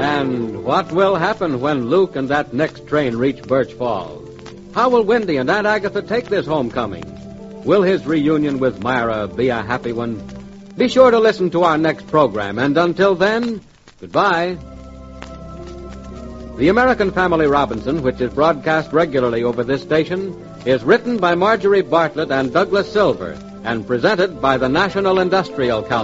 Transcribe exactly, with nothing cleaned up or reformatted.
And what will happen when Luke and that next train reach Birch Falls? How will Wendy and Aunt Agatha take this homecoming? Will his reunion with Myra be a happy one? Be sure to listen to our next program, and until then, goodbye. The American Family Robinson, which is broadcast regularly over this station, is written by Marjorie Bartlett and Douglas Silver, and presented by the National Industrial Council.